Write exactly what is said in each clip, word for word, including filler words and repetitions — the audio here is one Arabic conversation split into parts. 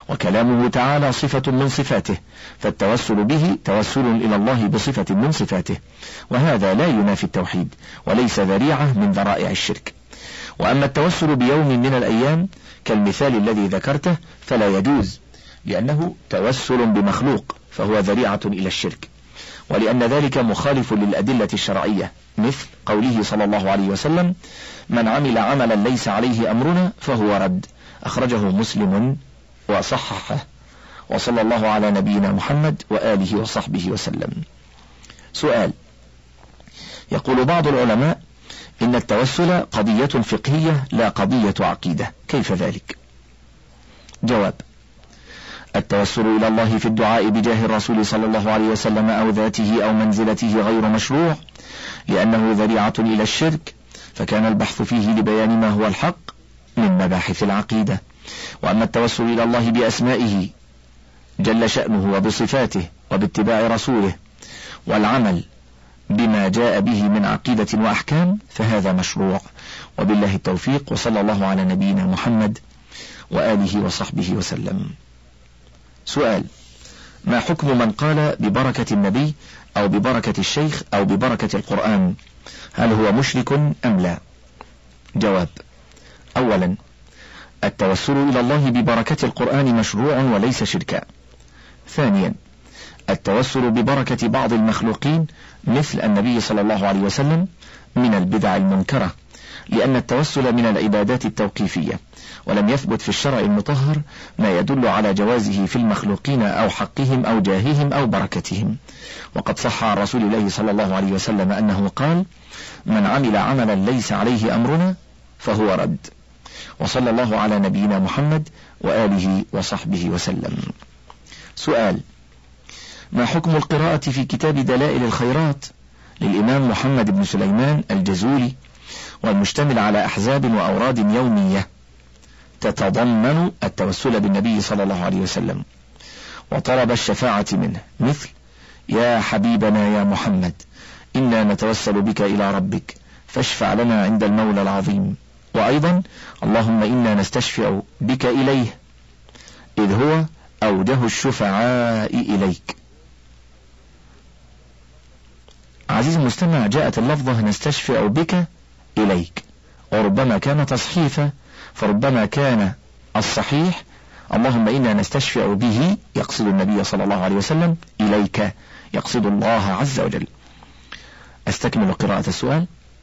وكلامه تعالى صفة من صفاته، فالتوسل به توسل إلى الله بصفة من صفاته، وهذا لا ينافي التوحيد وليس ذريعة من ذرائع الشرك. وأما التوسل بيوم من الأيام كالمثال الذي ذكرته فلا يجوز، لأنه توسل بمخلوق فهو ذريعة إلى الشرك، ولأن ذلك مخالف للأدلة الشرعية، مثل قوله صلى الله عليه وسلم: من عمل عملا ليس عليه أمرنا فهو رد، أخرجه مسلم وصححه. وصلى الله على نبينا محمد وآله وصحبه وسلم. سؤال: يقول بعض العلماء إن التوسل قضية فقهية لا قضية عقيدة، كيف ذلك؟ جواب: التوسل إلى الله في الدعاء بجاه الرسول صلى الله عليه وسلم أو ذاته أو منزلته غير مشروع، لأنه ذريعة إلى الشرك، فكان البحث فيه لبيان ما هو الحق من مباحث العقيدة. وأما التوسل إلى الله بأسمائه جل شأنه وبصفاته وباتباع رسوله والعمل بما جاء به من عقيدة وأحكام فهذا مشروع، وبالله التوفيق، وصلى الله على نبينا محمد وآله وصحبه وسلم. سؤال: ما حكم من قال ببركة النبي أو ببركة الشيخ أو ببركة القرآن؟ هل هو مشرك أم لا؟ جواب: أولا، التوسل إلى الله ببركة القرآن مشروع وليس شركا. ثانيا، التوسل ببركة بعض المخلوقين مثل النبي صلى الله عليه وسلم من البدع المنكرة، لأن التوسل من العبادات التوقيفية، ولم يثبت في الشرع المطهر ما يدل على جوازه في المخلوقين أو حقهم أو جاههم أو بركتهم. وقد صح عن رسول الله صلى الله عليه وسلم أنه قال: من عمل عملا ليس عليه أمرنا فهو رد. وصلى الله على نبينا محمد وآله وصحبه وسلم. سؤال: ما حكم القراءة في كتاب دلائل الخيرات للإمام محمد بن سليمان الجزولي، والمشتمل على أحزاب وأوراد يومية تتضمن التوسل بالنبي صلى الله عليه وسلم وطلب الشفاعة منه، مثل: يا حبيبنا يا محمد إنا نتوسل بك إلى ربك فاشفع لنا عند المولى العظيم، وأيضا: اللهم إنا نستشفع بك إليه إذ هو أوجه الشفعاء إليك. عزيز المستمع، جاءت اللفظة نستشفع بك إليك، وربما كان تصحيفا، فربما كان الصحيح اللهم إنا نستشفع به يقصد النبي صلى الله عليه وسلم، إليك يقصد الله عز وجل. أستكمل قراءة السؤال.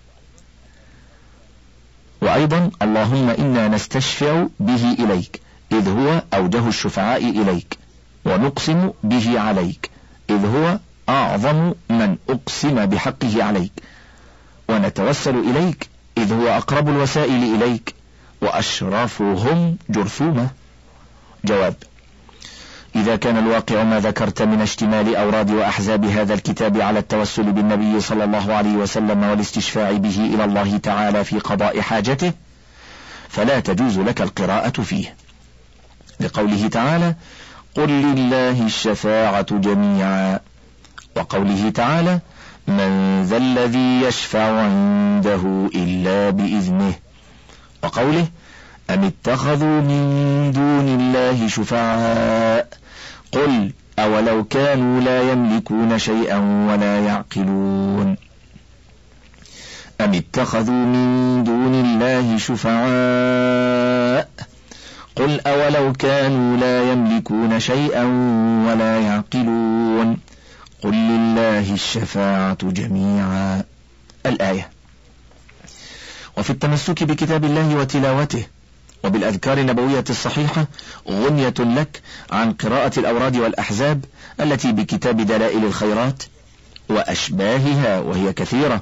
وأيضا: اللهم إنا نستشفع به إليك إذ هو أوجه الشفعاء إليك، ونقسم به عليك إذ هو أعظم من أقسم بحقه عليك، ونتوسل إليك إذ هو أقرب الوسائل إليك وأشرفهم جرثومة. جواب: إذا كان الواقع ما ذكرت من اشتمال أوراد وأحزاب هذا الكتاب على التوسل بالنبي صلى الله عليه وسلم والاستشفاع به إلى الله تعالى في قضاء حاجته، فلا تجوز لك القراءة فيه، لقوله تعالى: قل لله الشفاعة جميعا، وقوله تعالى: من ذا الذي يشفع عنده إلا بإذنه، وقوله: أم اتخذوا من دون الله شفعاء قل أولو كانوا لا يملكون شيئا ولا يعقلون. أم اتخذوا من دون الله شفعاء قل أولو كانوا لا يملكون شيئا ولا يعقلون قل لله الشفاعة جميعا. الآية. وفي التمسك بكتاب الله وتلاوته وبالأذكار النبوية الصحيحة غنية لك عن قراءة الأوراد والأحزاب التي بكتاب دلائل الخيرات وأشباهها، وهي كثيرة،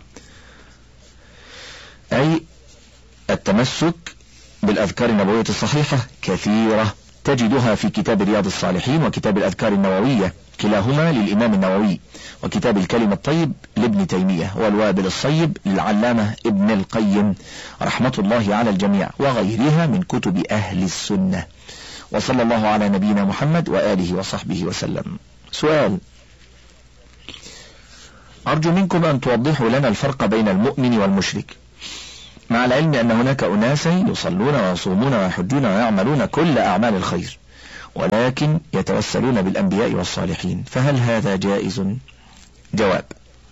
أي التمسك بالأذكار النبوية الصحيحة كثيرة، تجدها في كتاب رياض الصالحين وكتاب الأذكار النووية كلاهما للإمام النووي، وكتاب الكلم الطيب لابن تيمية، والوابل الصيب للعلامة ابن القيم رحمة الله على الجميع، وغيرها من كتب أهل السنة. وصلى الله على نبينا محمد وآله وصحبه وسلم. سؤال: أرجو منكم أن توضحوا لنا الفرق بين المؤمن والمشرك، مع العلم أن هناك أناسا يصلون ويصومون ويحجون ويعملون كل أعمال الخير، ولكن يتوسلون بالأنبياء والصالحين، فهل هذا جائز؟ جواب: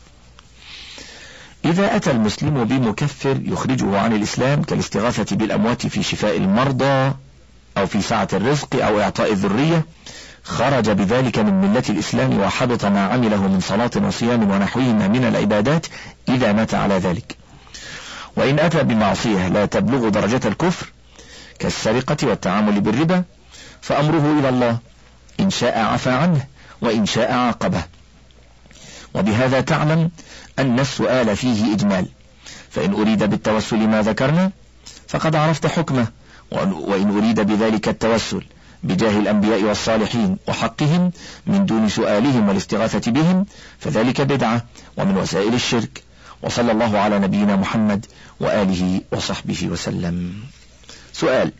إذا أتى المسلم بمكفر يخرجه عن الإسلام كالاستغاثة بالأموات في شفاء المرضى أو في سعة الرزق أو إعطاء الذرية، خرج بذلك من ملة الإسلام وحبط ما عمله من صلاة وصيام ونحوهما من العبادات إذا مات على ذلك. وإن أتى بمعصية لا تبلغ درجة الكفر كالسرقة والتعامل بالربا فأمره إلى الله، إن شاء عفى عنه وإن شاء عاقبه. وبهذا تعلم أن السؤال فيه إجمال، فإن أريد بالتوسل ما ذكرنا فقد عرفت حكمه، وإن أريد بذلك التوسل بجاه الأنبياء والصالحين وحقهم من دون سؤالهم والاستغاثة بهم فذلك بدعة ومن وسائل الشرك. وصلى الله على نبينا محمد وآله وصحبه وسلم. سؤال: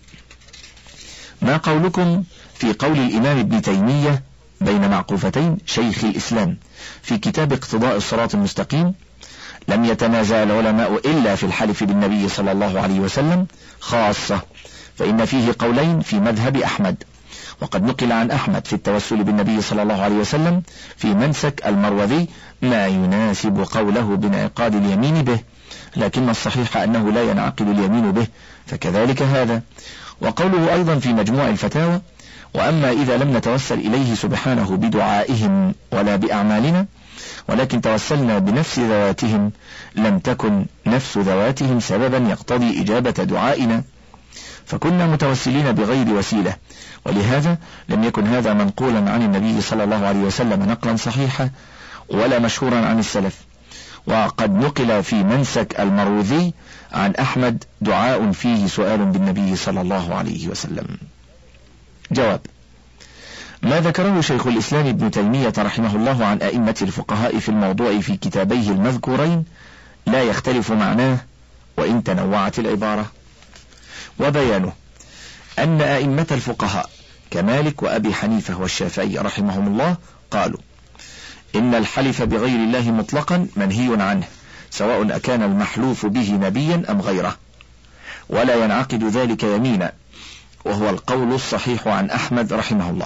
ما قولكم في قول الإمام ابن تيمية بين معقوفتين شيخ الإسلام في كتاب اقتضاء الصراط المستقيم: لم يتنازع العلماء إلا في الحلف بالنبي صلى الله عليه وسلم خاصة، فإن فيه قولين في مذهب أحمد، وقد نقل عن أحمد في التوسل بالنبي صلى الله عليه وسلم في منسك المروذي ما يناسب قوله بانعقاد اليمين به، لكن الصحيح أنه لا ينعقد اليمين به، فكذلك هذا. وقوله أيضا في مجموع الفتاوى: وأما إذا لم نتوسل إليه سبحانه بدعائهم ولا بأعمالنا ولكن توسلنا بنفس ذواتهم لم تكن نفس ذواتهم سببا يقتضي إجابة دعائنا، فكنا متوسلين بغير وسيلة، ولهذا لم يكن هذا منقولا عن النبي صلى الله عليه وسلم نقلا صحيحا ولا مشهورا عن السلف. وقد نقل في منسك المروذي عن أحمد دعاء فيه سؤال بالنبي صلى الله عليه وسلم. جواب: ما ذكره شيخ الإسلام ابن تيمية رحمه الله عن أئمة الفقهاء في الموضوع في كتابيه المذكورين لا يختلف معناه وإن تنوعت العبارة. وبيانه أن أئمة الفقهاء كمالك وأبي حنيفة والشافعي رحمهم الله قالوا إن الحلف بغير الله مطلقا منهي عنه، سواء أكان المحلوف به نبيا أم غيره، ولا ينعقد ذلك يمينا، وهو القول الصحيح عن أحمد رحمه الله.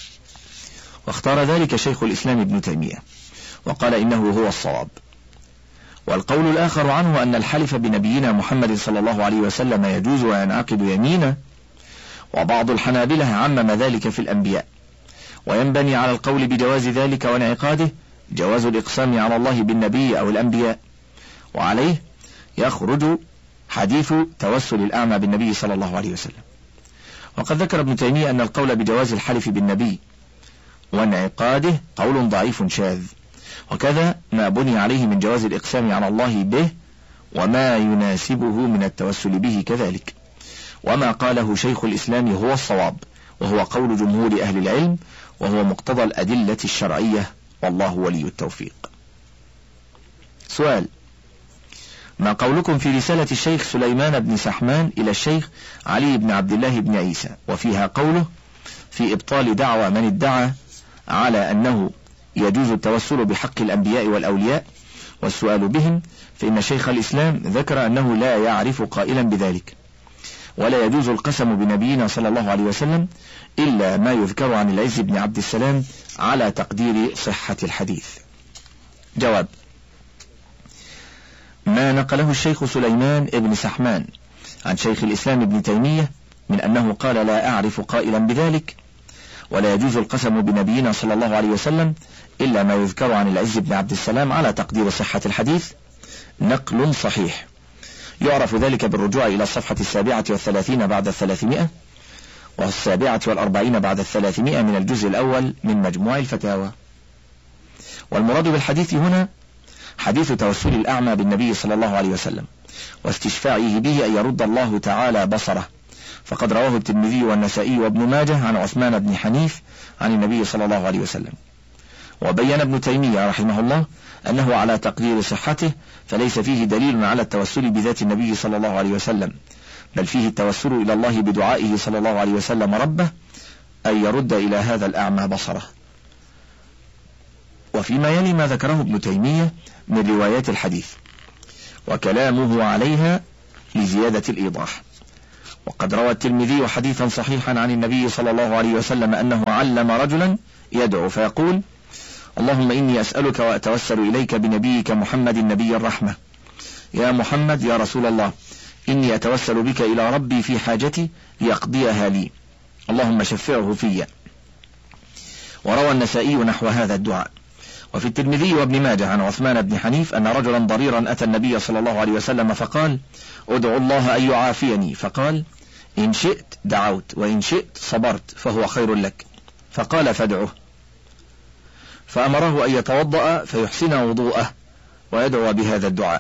واختار ذلك شيخ الإسلام ابن تيمية وقال إنه هو الصواب. والقول الآخر عنه أن الحلف بنبينا محمد صلى الله عليه وسلم يجوز وينعقد يمينا، وبعض الحنابلة عمم ذلك في الأنبياء، وينبني على القول بجواز ذلك وانعقاده جواز الإقسام على الله بالنبي أو الأنبياء، وعليه يخرج حديث توسل الأعمى بالنبي صلى الله عليه وسلم. وقد ذكر ابن تيمية أن القول بجواز الحلف بالنبي وانعقاده قول ضعيف شاذ، وكذا ما بني عليه من جواز الإقسام على الله به وما يناسبه من التوسل به كذلك. وما قاله شيخ الإسلام هو الصواب، وهو قول جمهور أهل العلم، وهو مقتضى الأدلة الشرعية، والله ولي التوفيق. سؤال: ما قولكم في رسالة الشيخ سليمان بن سحمان إلى الشيخ علي بن عبد الله بن عيسى وفيها قوله في إبطال دعوى من ادعى على أنه يجوز التوسل بحق الأنبياء والأولياء والسؤال بهم، فإن شيخ الإسلام ذكر أنه لا يعرف قائلا بذلك، ولا يجوز القسم بنبينا صلى الله عليه وسلم إلا ما يذكر عن العز بن عبد السلام على تقدير صحة الحديث. جواب: ما نقله الشيخ سليمان ابن سحمان عن شيخ الإسلام ابن تيمية من أنه قال لا أعرف قائلا بذلك ولا يجوز القسم بنبينا صلى الله عليه وسلم إلا ما يذكر عن العز بن عبد السلام على تقدير صحة الحديث نقل صحيح، يعرف ذلك بالرجوع إلى الصفحة السابعة والثلاثين بعد الثلاثمائة والسابعة والأربعين بعد الثلاثمائة من الجزء الأول من مجموع الفتاوى. والمراد بالحديث هنا حديث توسل الأعمى بالنبي صلى الله عليه وسلم واستشفاعه به أن يرد الله تعالى بصره، فقد رواه الترمذي والنسائي وابن ماجه عن عثمان بن حنيف عن النبي صلى الله عليه وسلم. وبين ابن تيمية رحمه الله أنه على تقدير صحته، فليس فيه دليل على التوسل بذات النبي صلى الله عليه وسلم، بل فيه التوسل إلى الله بدعائه صلى الله عليه وسلم ربه أن يرد إلى هذا الأعمى بصره. وفيما يلي ما ذكره ابن تيمية من روايات الحديث وكلامه عليها لزيادة الإيضاح. وقد روى الترمذي حديثا صحيحا عن النبي صلى الله عليه وسلم أنه علم رجلا يدعو فيقول: اللهم إني أسألك وأتوسل إليك بنبيك محمد نبي الرحمة، يا محمد يا رسول الله، إني أتوسل بك إلى ربي في حاجتي ليقضيها لي، اللهم شفعه في. وروى النسائي نحو هذا الدعاء. وفي الترمذي وابن ماجه عن عثمان بن حنيف أن رجلا ضريرا أتى النبي صلى الله عليه وسلم فقال: ادعو الله أن يعافيني، فقال: إن شئت دعوت وإن شئت صبرت فهو خير لك، فقال: فادعه. فأمره أن يتوضأ فيحسن وضوءه ويدعو بهذا الدعاء: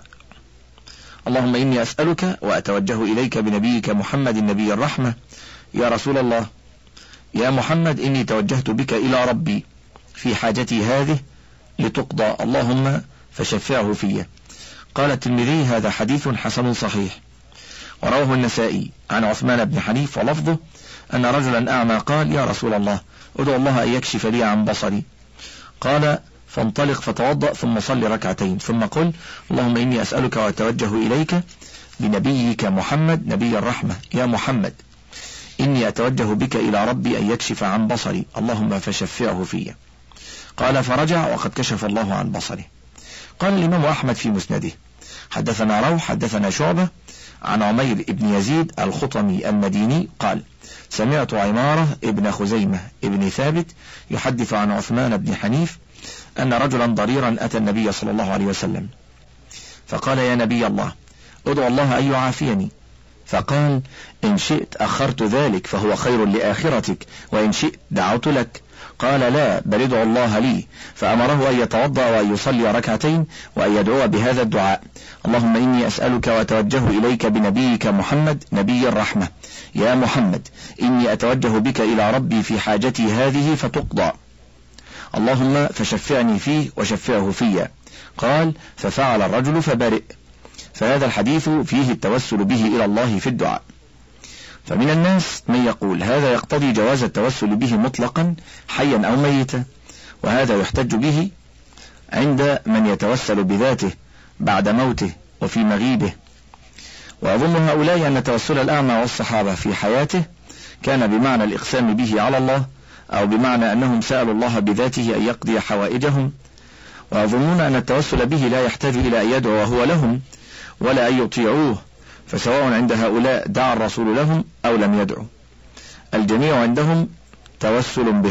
اللهم إني أسألك وأتوجه إليك بنبيك محمد النبي الرحمة، يا رسول الله، يا محمد إني توجهت بك إلى ربي في حاجتي هذه لتقضى، اللهم فشفعه في. قال الترمذي: هذا حديث حسن صحيح. ورواه النسائي عن عثمان بن حنيف ولفظه أن رجلا أعمى قال: يا رسول الله، ادعو الله أن يكشف لي عن بصري. قال: فانطلق فتوضأ ثم صل ركعتين ثم قل: اللهم إني أسألك وأتوجه إليك بنبيك محمد نبي الرحمة، يا محمد إني أتوجه بك إلى ربي أن يكشف عن بصري، اللهم فشفعه في. قال: فرجع وقد كشف الله عن بصره. قال الإمام أحمد في مسنده: حدثنا روح حدثنا شعبة عن عمير بن يزيد الخطمي المديني قال: سمعت عمارة ابن خزيمة ابن ثابت يحدث عن عثمان بن حنيف أن رجلا ضريرا أتى النبي صلى الله عليه وسلم فقال: يا نبي الله، ادعو الله أن يعافيني. فقال: إن شئت أخرت ذلك فهو خير لآخرتك، وإن شئت دعوت لك. قال: لا، بل ادعو الله لي. فأمره أن يتوضأ وأن يصلي ركعتين وأن يدعو بهذا الدعاء: اللهم إني أسألك وأتوجه إليك بنبيك محمد نبي الرحمة، يا محمد إني أتوجه بك إلى ربي في حاجتي هذه فتقضى، اللهم فشفعني فيه وشفعه في. قال: ففعل الرجل فبرئ. فهذا الحديث فيه التوسل به إلى الله في الدعاء. فمن الناس من يقول هذا يقتضي جواز التوسل به مطلقا حيا أو ميتا، وهذا يحتج به عند من يتوسل بذاته بعد موته وفي مغيبه. وأظن هؤلاء أن توسل الأعمى والصحابة في حياته كان بمعنى الإقسام به على الله، أو بمعنى أنهم سألوا الله بذاته أن يقضي حوائجهم، ويظنون أن التوسل به لا يحتاج إلى أن يدعو وهو لهم ولا أن يطيعوه، فسواء عند هؤلاء دعا الرسول لهم أو لم يدعو، الجميع عندهم توسل به،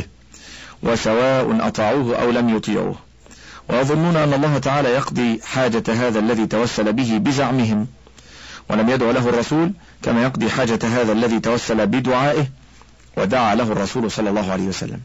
وسواء أطاعوه أو لم يطيعوه. ويظنون أن الله تعالى يقضي حاجة هذا الذي توسل به بزعمهم ولم يدعو له الرسول، كما يقضي حاجة هذا الذي توسل بدعائه ودعا له الرسول صلى الله عليه وسلم،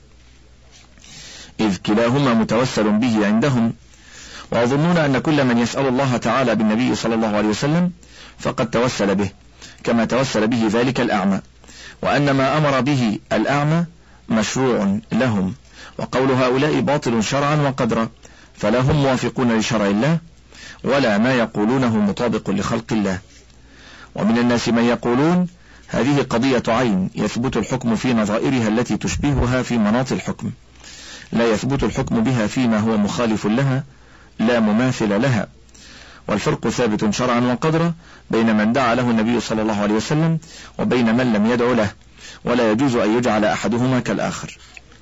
إذ كلاهما متوسل به عندهم. ويظنون أن كل من يسأل الله تعالى بالنبي صلى الله عليه وسلم فقد توسل به كما توسل به ذلك الأعمى، وأن ما أمر به الأعمى مشروع لهم، وقول هؤلاء باطل شرعا وقدرا، فلا هم موافقون لشرع الله ولا ما يقولونه مطابق لخلق الله. ومن الناس من يقولون هذه قضية عين يثبت الحكم في نظائرها التي تشبهها في مناط الحكم، لا يثبت الحكم بها فيما هو مخالف لها لا مماثل لها، والفرق ثابت شرعا وقدرا بين من دعا له النبي صلى الله عليه وسلم وبين من لم يدع له، ولا يجوز أن يجعل أحدهما كالآخر.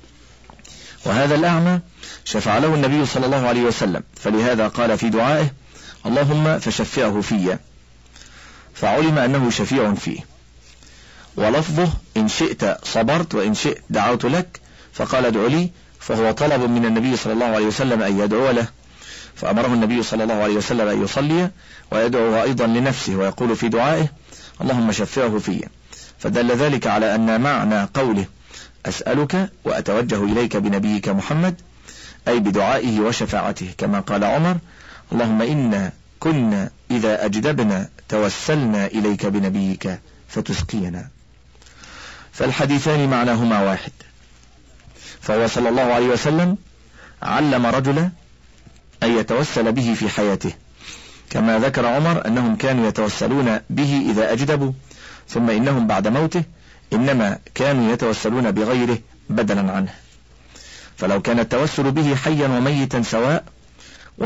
وهذا الأعمى شفع له النبي صلى الله عليه وسلم، فلهذا قال في دعائه: اللهم فشفعه في، فعلم أنه شفيع فيه. ولفظه: إن شئت صبرت وإن شئت دعوت لك، فقال: ادع لي، فهو طلب من النبي صلى الله عليه وسلم أن يدعو له، فأمره النبي صلى الله عليه وسلم أن يصلي ويدعو أيضا لنفسه ويقول في دعائه: اللهم شفعه في. فدل ذلك على أن معنى قوله أسألك وأتوجه إليك بنبيك محمد أي بدعائه وشفاعته، كما قال عمر: اللهم إنا كنا إذا أجدبنا توسلنا إليك بنبيك فتسقينا. فالحديثان معناهما واحد، فهو صلى الله عليه وسلم علم رجلا أن يتوسل به في حياته، كما ذكر عمر أنهم كانوا يتوسلون به إذا أجدبوا، ثم إنهم بعد موته إنما كانوا يتوسلون بغيره بدلا عنه. فلو كان التوسل به حيا وميتا سواء،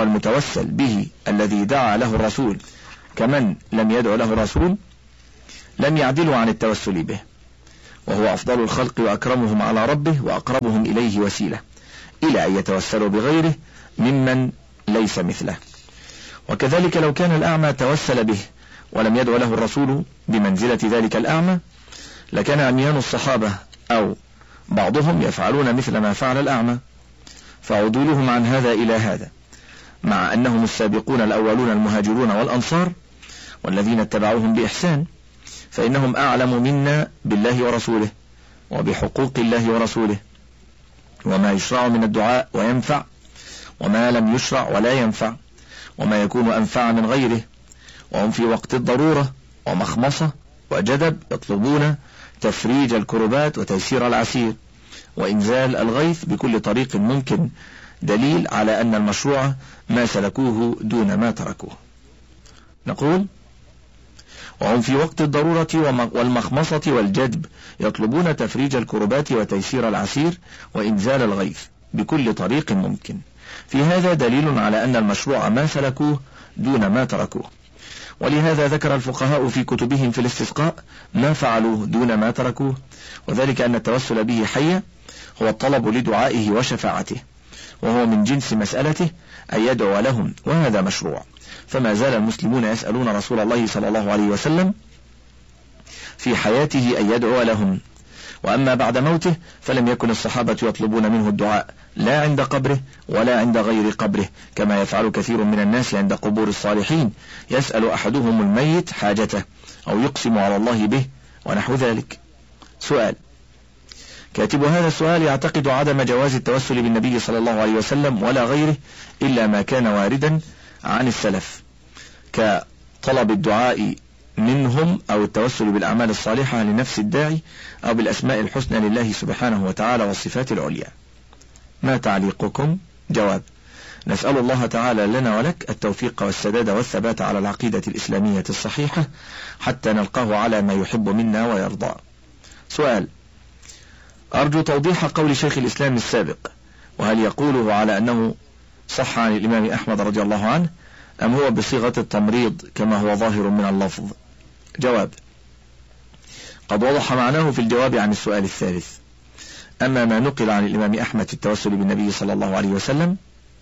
والمتوسل به الذي دعا له الرسول كمن لم يدع له الرسول، لم يعدلوا عن التوسل به، وهو أفضل الخلق وأكرمهم على ربه وأقربهم إليه وسيلة، إلى أن يتوسلوا بغيره ممن ليس مثله. وكذلك لو كان الأعمى توسل به ولم يدع له الرسول بمنزلة ذلك الأعمى، لكان عميان الصحابة أو بعضهم يفعلون مثل ما فعل الأعمى، فعدولهم عن هذا إلى هذا، مع أنهم السابقون الأولون المهاجرون والأنصار والذين اتبعوهم بإحسان، فإنهم أعلم منا بالله ورسوله وبحقوق الله ورسوله، وما يشرع من الدعاء وينفع، وما لم يشرع ولا ينفع، وما يكون أنفع من غيره. وهم في وقت الضرورة ومخمصة وجدب يطلبون تفريج الكربات وتيسير العسير وإنزال الغيث بكل طريق ممكن، دليل على أن المشروع ما سلكوه دون ما تركوه. نقول: وهم في وقت الضرورة والمخمصة والجدب يطلبون تفريج الكربات وتيسير العسير وإنزال الغيث بكل طريق ممكن. في هذا دليل على أن المشروع ما سلكوه دون ما تركوه. ولهذا ذكر الفقهاء في كتبهم في الاستسقاء ما فعلوه دون ما تركوه، وذلك أن التوسل به حيا هو الطلب لدعائه وشفاعته، وهو من جنس مسألته أن يدعو لهم، وهذا مشروع. فما زال المسلمون يسألون رسول الله صلى الله عليه وسلم في حياته أن يدعو لهم، وأما بعد موته فلم يكن الصحابة يطلبون منه الدعاء لا عند قبره ولا عند غير قبره، كما يفعل كثير من الناس عند قبور الصالحين، يسأل أحدهم الميت حاجته أو يقسم على الله به ونحو ذلك. سؤال: كاتب هذا السؤال يعتقد عدم جواز التوسل بالنبي صلى الله عليه وسلم ولا غيره إلا ما كان واردا عن السلف، كطلب الدعاء منهم أو التوسل بالأعمال الصالحة لنفس الداعي أو بالأسماء الحسنى لله سبحانه وتعالى والصفات العليا. ما تعليقكم؟ جواب: نسأل الله تعالى لنا ولك التوفيق والسداد والثبات على العقيدة الإسلامية الصحيحة حتى نلقاه على ما يحب منا ويرضى. سؤال: أرجو توضيح قول شيخ الإسلام السابق، وهل يقوله على أنه صح عن الإمام أحمد رضي الله عنه أم هو بصيغة التمريض كما هو ظاهر من اللفظ؟ جواب: قد وضح معناه في الجواب عن السؤال الثالث. أما ما نقل عن الإمام أحمد التوسل بالنبي صلى الله عليه وسلم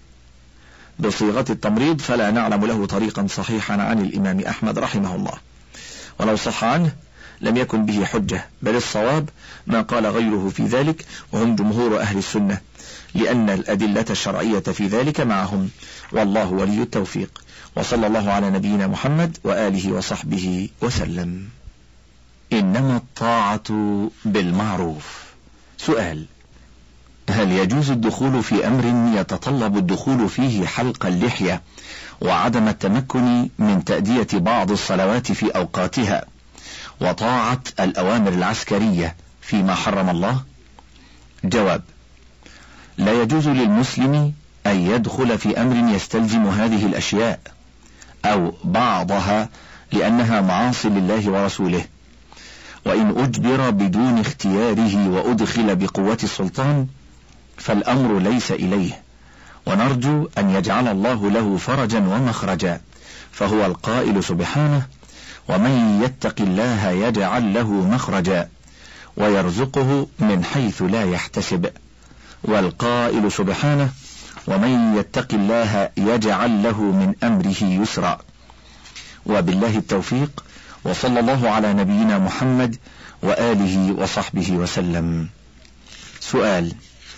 بصيغة التمريض فلا نعلم له طريقا صحيحا عن الإمام أحمد رحمه الله، ولو صح عنه لم يكن به حجة، بل الصواب ما قال غيره في ذلك وهم جمهور أهل السنة، لأن الأدلة الشرعية في ذلك معهم، والله ولي التوفيق. وصلى الله على نبينا محمد وآله وصحبه وسلم. إنما الطاعة بالمعروف. سؤال: هل يجوز الدخول في أمر يتطلب الدخول فيه حلق اللحية وعدم التمكن من تأدية بعض الصلوات في أوقاتها وطاعة الأوامر العسكرية فيما حرم الله؟ جواب: لا يجوز للمسلم أن يدخل في أمر يستلزم هذه الأشياء أو بعضها لأنها معاصي لله ورسوله، وإن أجبر بدون اختياره وأدخل بقوة السلطان فالأمر ليس إليه، ونرجو أن يجعل الله له فرجا ومخرجا، فهو القائل سبحانه: ومن يتق الله يجعل له مخرجا ويرزقه من حيث لا يحتسب، والقائل سبحانه: ومن يتق الله يجعل له من أمره يسرا. وبالله التوفيق، وصلى الله على نبينا محمد وآله وصحبه وسلم. سؤال: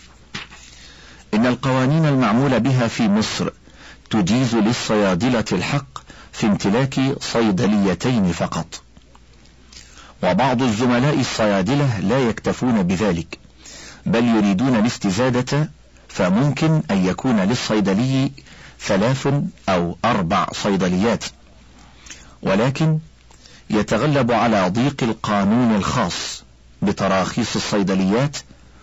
إن القوانين المعمول بها في مصر تجيز للصيادلة الحق في امتلاك صيدليتين فقط، وبعض الزملاء الصيادلة لا يكتفون بذلك بل يريدون الاستزادة، فممكن أن يكون للصيدلي ثلاث أو أربع صيدليات، ولكن يتغلب على ضيق القانون الخاص بتراخيص الصيدليات،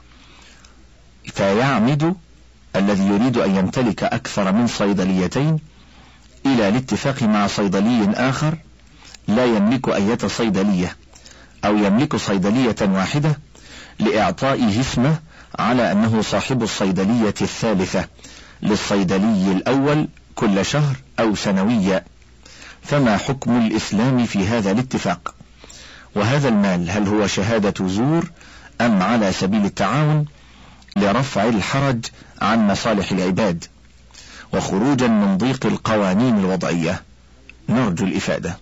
فيعمد الذي يريد أن يمتلك أكثر من صيدليتين إلى الاتفاق مع صيدلي آخر لا يملك أي صيدلية، أو يملك صيدلية واحدة، لإعطائه اسمه على أنه صاحب الصيدلية الثالثة للصيدلي الأول كل شهر أو سنويا. فما حكم الإسلام في هذا الاتفاق؟ وهذا المال هل هو شهادة زور أم على سبيل التعاون لرفع الحرج عن مصالح العباد وخروجا من ضيق القوانين الوضعية؟ نرجو الإفادة.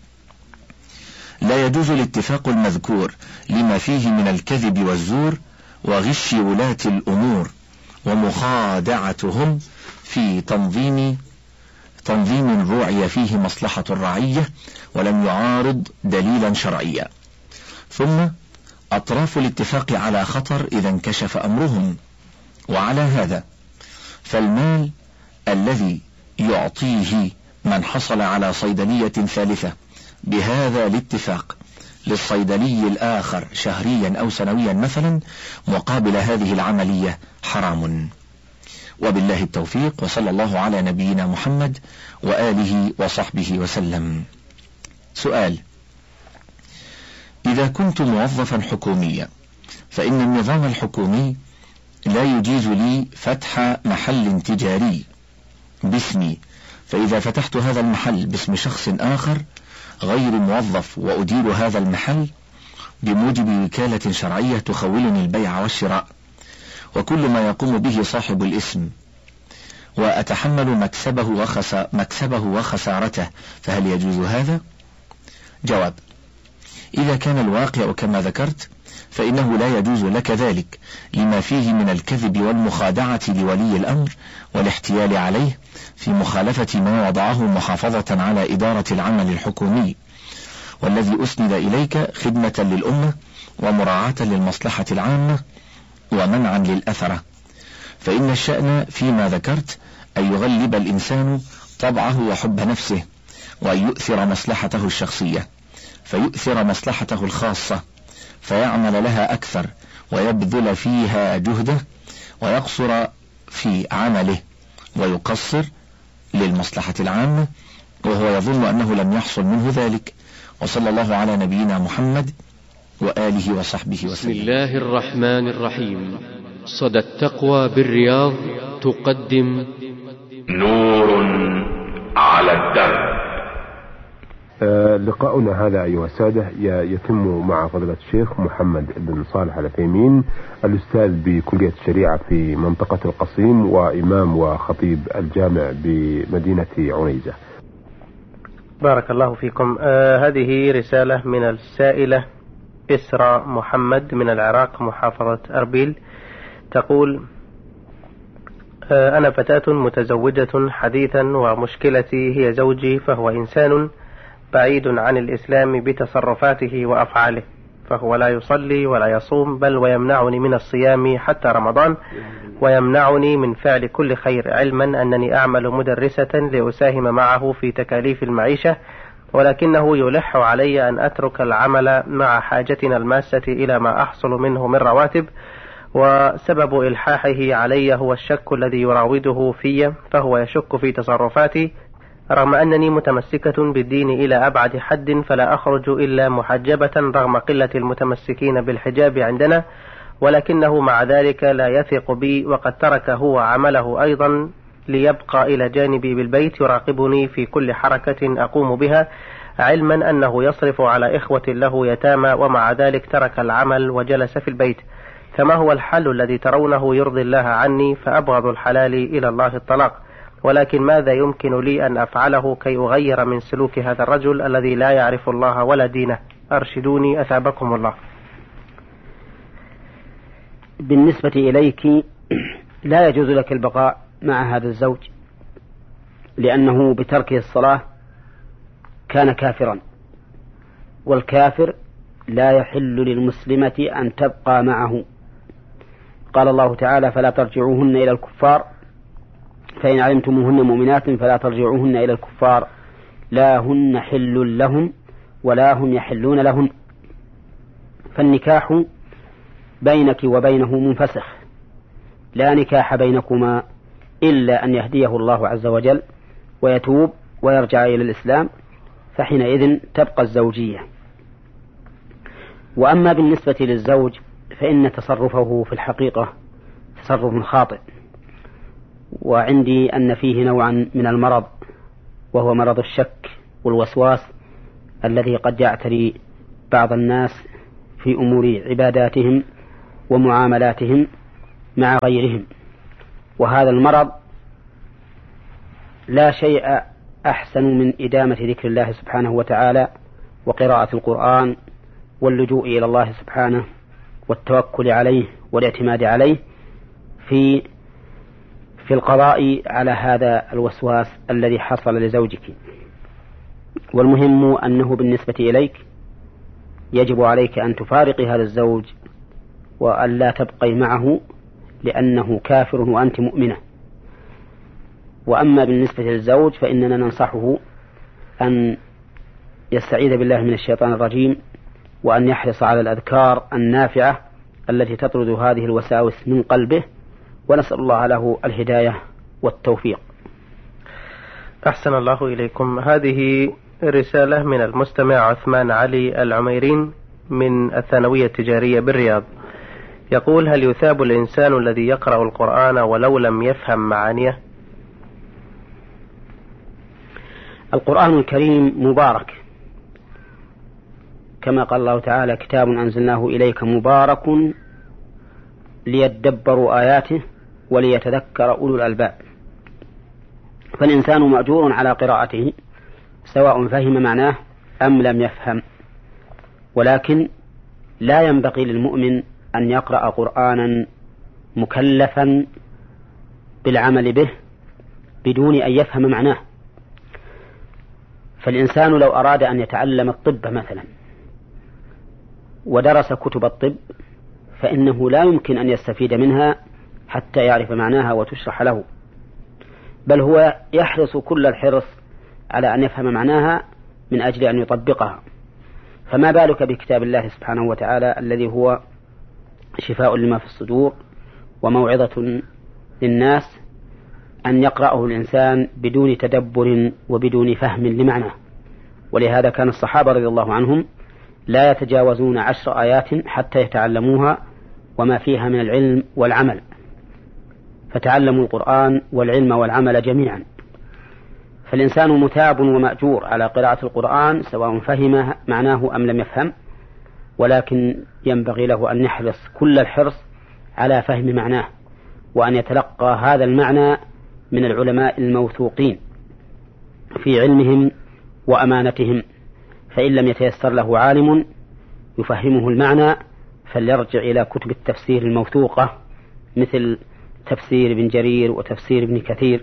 لا يجوز الاتفاق المذكور لما فيه من الكذب والزور وغش ولاة الأمور ومخادعتهم في تنظيم تنظيم روعي فيه مصلحة الرعية ولم يعارض دليلا شرعيا. ثم أطراف الاتفاق على خطر إذا انكشف أمرهم. وعلى هذا فالمال الذي يعطيه من حصل على صيدلية ثالثة بهذا الاتفاق للصيدلي الآخر شهريا أو سنويا مثلا مقابل هذه العملية حرام. وبالله التوفيق، وصلى الله على نبينا محمد وآله وصحبه وسلم. سؤال: إذا كنت موظفا حكوميا فإن النظام الحكومي لا يجيز لي فتح محل تجاري باسمي، فإذا فتحت هذا المحل باسم شخص آخر غير موظف وأدير هذا المحل بموجب وكالة شرعية تخولني البيع والشراء وكل ما يقوم به صاحب الاسم وأتحمل مكسبه, وخس... مكسبه وخسارته، فهل يجوز هذا؟ جواب: إذا كان الواقع كما ذكرت فإنه لا يجوز لك ذلك لما فيه من الكذب والمخادعة لولي الأمر والاحتيال عليه في مخالفة ما وضعه محافظة على إدارة العمل الحكومي والذي أسند إليك خدمة للأمة ومراعاة للمصلحة العامة ومنعا للأثرة. فإن الشأن فيما ذكرت أن يغلب الإنسان طبعه وحب نفسه وأن يؤثر مصلحته الشخصية فيؤثر مصلحته الخاصة فيعمل لها أكثر ويبذل فيها جهده ويقصر في عمله ويقصر للمصلحة العامة وهو يظن أنه لم يحصل منه ذلك. وصلى الله على نبينا محمد وآله وصحبه وسلم. بسم الله الرحمن الرحيم. صدى التقوى بالرياض تقدم نور على الدرب. آه لقاؤنا هذا أيها السادة يتم مع فضيلة الشيخ محمد بن صالح العثيمين، الأستاذ بكلية الشريعة في منطقة القصيم وإمام وخطيب الجامع بمدينة عنيزة. بارك الله فيكم. آه هذه رسالة من السائلة إسراء محمد من العراق محافظة أربيل، تقول: آه أنا فتاة متزوجة حديثا ومشكلتي هي زوجي، فهو إنسان بعيد عن الإسلام بتصرفاته وأفعاله، فهو لا يصلي ولا يصوم بل ويمنعني من الصيام حتى رمضان ويمنعني من فعل كل خير، علما أنني أعمل مدرسة لأساهم معه في تكاليف المعيشة، ولكنه يلح علي أن أترك العمل مع حاجتنا الماسة إلى ما أحصل منه من رواتب، وسبب إلحاحه علي هو الشك الذي يراوده في، فهو يشك في تصرفاتي رغم أنني متمسكة بالدين إلى أبعد حد، فلا أخرج إلا محجبة رغم قلة المتمسكين بالحجاب عندنا، ولكنه مع ذلك لا يثق بي، وقد ترك هو عمله أيضا ليبقى إلى جانبي بالبيت يراقبني في كل حركة أقوم بها، علما أنه يصرف على إخوة له يتامى، ومع ذلك ترك العمل وجلس في البيت. فما هو الحل الذي ترونه يرضي الله عني؟ فأبغض الحلال إلى الله الطلاق، ولكن ماذا يمكن لي أن أفعله كي أغير من سلوك هذا الرجل الذي لا يعرف الله ولا دينه؟ أرشدوني أثابكم الله. بالنسبة إليك لا يجوز لك البقاء مع هذا الزوج، لأنه بتركه الصلاة كان كافرا، والكافر لا يحل للمسلمة أن تبقى معه. قال الله تعالى: فلا ترجعوهن إلى الكفار فإن علمتموهن مؤمنات فلا ترجعوهن إلى الكفار لا هن حل لهم ولا هم يحلون لهن. فالنكاح بينك وبينه منفسخ، لا نكاح بينكما إلا أن يهديه الله عز وجل ويتوب ويرجع إلى الإسلام، فحينئذ تبقى الزوجية. وأما بالنسبة للزوج فإن تصرفه في الحقيقة تصرف خاطئ، وعندي أن فيه نوعا من المرض، وهو مرض الشك والوسواس الذي قد يعتري بعض الناس في أمور عباداتهم ومعاملاتهم مع غيرهم، وهذا المرض لا شيء أحسن من إدامة ذكر الله سبحانه وتعالى وقراءة القرآن واللجوء إلى الله سبحانه والتوكل عليه والاعتماد عليه في في القضاء على هذا الوسواس الذي حصل لزوجك. والمهم أنه بالنسبة إليك يجب عليك أن تفارقي هذا الزوج وأن لا تبقي معه لأنه كافر وأنت مؤمنة. وأما بالنسبة للزوج فإننا ننصحه أن يستعيذ بالله من الشيطان الرجيم وأن يحرص على الأذكار النافعة التي تطرد هذه الوساوس من قلبه، ونسأل الله له الهداية والتوفيق. أحسن الله إليكم. هذه رسالة من المستمع عثمان علي العميرين من الثانوية التجارية بالرياض، يقول: هل يثاب الإنسان الذي يقرأ القرآن ولو لم يفهم معانيه؟ القرآن الكريم مبارك، كما قال الله تعالى: كتاب أنزلناه إليك مبارك ليدبروا آياته وليتذكر أولو الألباب. فالإنسان مأجور على قراءته سواء فهم معناه أم لم يفهم، ولكن لا ينبغي للمؤمن أن يقرأ قرآنا مكلفا بالعمل به بدون أن يفهم معناه. فالإنسان لو أراد أن يتعلم الطب مثلا ودرس كتب الطب فإنه لا يمكن أن يستفيد منها حتى يعرف معناها وتشرح له، بل هو يحرص كل الحرص على أن يفهم معناها من أجل أن يطبقها. فما بالك بكتاب الله سبحانه وتعالى الذي هو شفاء لما في الصدور وموعظة للناس، أن يقرأه الإنسان بدون تدبر وبدون فهم لمعناه. ولهذا كان الصحابة رضي الله عنهم لا يتجاوزون عشر آيات حتى يتعلموها وما فيها من العلم والعمل، فتعلموا القرآن والعلم والعمل جميعا. فالإنسان مثاب ومأجور على قراءة القرآن سواء فهم معناه أم لم يفهم، ولكن ينبغي له أن يحرص كل الحرص على فهم معناه وأن يتلقى هذا المعنى من العلماء الموثوقين في علمهم وأمانتهم. فإن لم يتيسر له عالم يفهمه المعنى فليرجع إلى كتب التفسير الموثوقة مثل تفسير ابن جرير وتفسير ابن كثير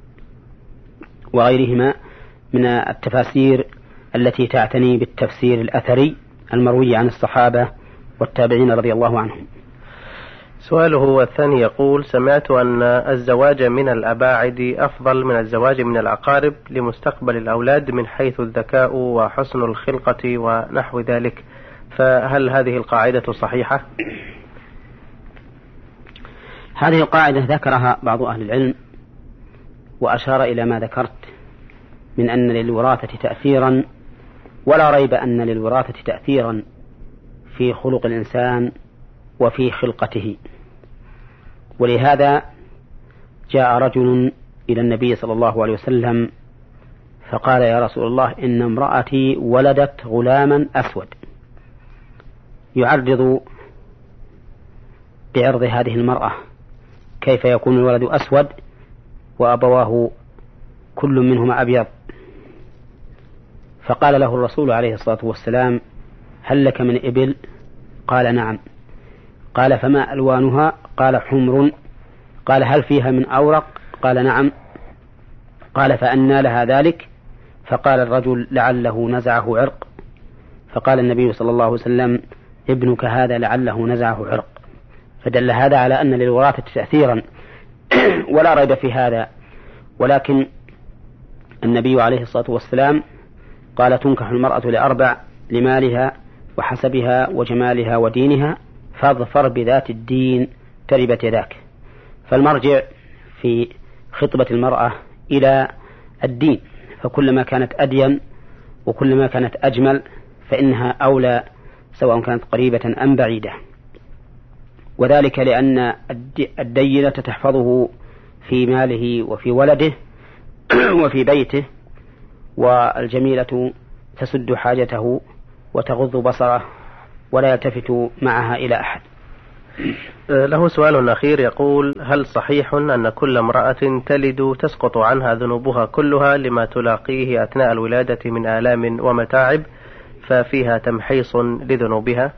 وغيرهما من التفاسير التي تعتني بالتفسير الأثري المروي عن الصحابة والتابعين رضي الله عنهم. سؤاله الثاني يقول: سمعت أن الزواج من الأباعد أفضل من الزواج من الأقارب لمستقبل الأولاد من حيث الذكاء وحسن الخلقة ونحو ذلك، فهل هذه القاعدة صحيحة؟ هذه القاعدة ذكرها بعض أهل العلم وأشار إلى ما ذكرت من أن للوراثة تأثيرا، ولا ريب أن للوراثة تأثيرا في خلق الإنسان وفي خلقته. ولهذا جاء رجل إلى النبي صلى الله عليه وسلم فقال: يا رسول الله، إن امرأتي ولدت غلاما أسود، يعرض بعرض هذه المرأة، كيف يكون الولد أسود وأبواه كل منهما أبيض؟ فقال له الرسول عليه الصلاة والسلام: هل لك من إبل؟ قال: نعم. قال: فما ألوانها؟ قال: حمر. قال: هل فيها من أورق؟ قال: نعم. قال: فأنى لها ذلك؟ فقال الرجل: لعله نزعه عرق. فقال النبي صلى الله عليه وسلم: ابنك هذا لعله نزعه عرق. فدل هذا على أن للوراثة تأثيرا ولا ريب في هذا، ولكن النبي عليه الصلاة والسلام قال: تنكح المرأة لأربع: لمالها وحسبها وجمالها ودينها، فاظفر بذات الدين تربت يداك. فالمرجع في خطبة المرأة إلى الدين، فكلما كانت أدين وكلما كانت أجمل فإنها أولى سواء كانت قريبة أم بعيدة. وذلك لأن الدينة تحفظه في ماله وفي ولده وفي بيته، والجميلة تسد حاجته وتغض بصره ولا يلتفت معها إلى أحد. له سؤال أخير يقول: هل صحيح أن كل امرأة تلد تسقط عنها ذنوبها كلها لما تلاقيه أثناء الولادة من آلام ومتاعب ففيها تمحيص لذنوبها؟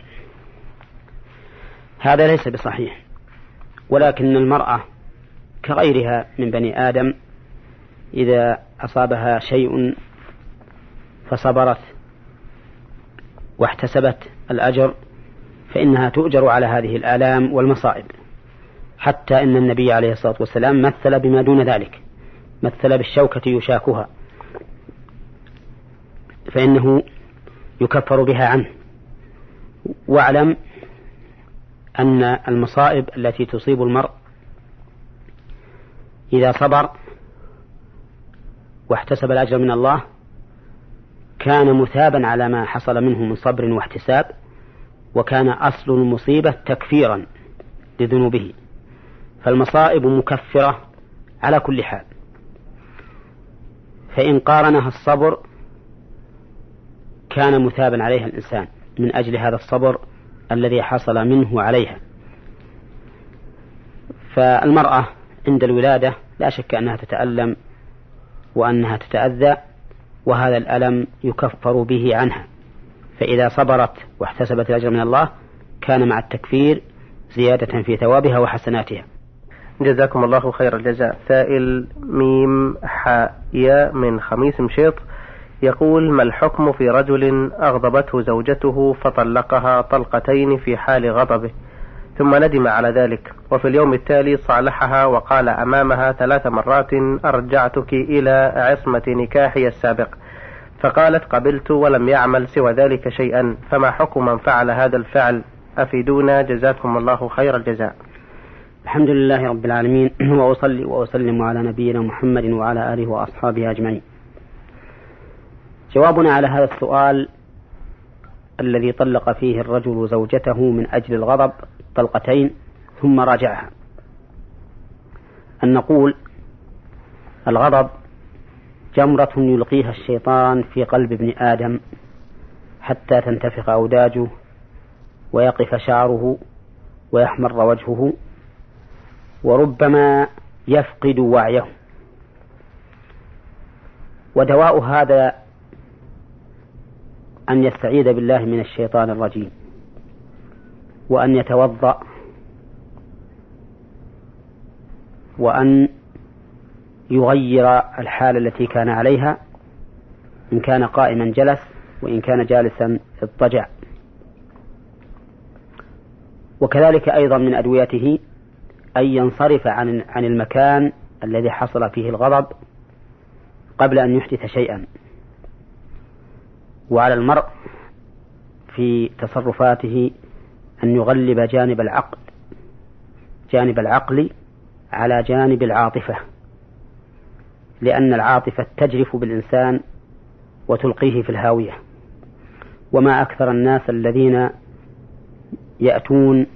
هذا ليس بصحيح، ولكن المرأة كغيرها من بني آدم إذا أصابها شيء فصبرت واحتسبت الأجر فإنها تؤجر على هذه الآلام والمصائب، حتى إن النبي عليه الصلاة والسلام مثل بما دون ذلك، مثل بالشوكة يشاكها فإنه يكفر بها عنه. واعلم أن المصائب التي تصيب المرء إذا صبر واحتسب الأجر من الله كان مثابا على ما حصل منه من صبر واحتساب، وكان أصل المصيبة تكفيرا لذنوبه، فالمصائب مكفرة على كل حال. فإن قارنها الصبر كان مثابا عليها الإنسان من أجل هذا الصبر الذي حصل منه عليها. فالمرأة عند الولادة لا شك أنها تتألم وأنها تتأذى، وهذا الألم يكفر به عنها، فإذا صبرت واحتسبت الأجر من الله كان مع التكفير زيادة في ثوابها وحسناتها. جزاكم الله خير الجزاء. سائل ميم حاء من خميس مشيط يقول: ما الحكم في رجل أغضبته زوجته فطلقها طلقتين في حال غضبه ثم ندم على ذلك، وفي اليوم التالي صالحها وقال أمامها ثلاث مرات: أرجعتك إلى عصمة نكاحي السابق، فقالت قبلت ولم يعمل سوى ذلك شيئا، فما حكم من فعل هذا الفعل؟ أفيدونا جزاكم الله خير الجزاء. الحمد لله رب العالمين، وأصلي وأسلم على نبينا محمد وعلى آله وأصحابه أجمعين. جوابنا على هذا السؤال الذي طلق فيه الرجل زوجته من أجل الغضب طلقتين ثم راجعها، أن نقول: الغضب جمرة يلقيها الشيطان في قلب ابن آدم حتى تنتفخ أوداجه ويقف شعره ويحمر وجهه وربما يفقد وعيه. ودواء هذا أن يستعيذ بالله من الشيطان الرجيم، وأن يتوضأ، وأن يغير الحالة التي كان عليها، إن كان قائما جلس، وإن كان جالسا اضطجع. وكذلك أيضا من أدويته أن ينصرف عن عن المكان الذي حصل فيه الغضب قبل أن يحدث شيئا. وعلى المرء في تصرفاته أن يغلب جانب العقل جانب العقل على جانب العاطفة، لأن العاطفة تجرف بالإنسان وتلقيه في الهاوية. وما أكثر الناس الذين يأتون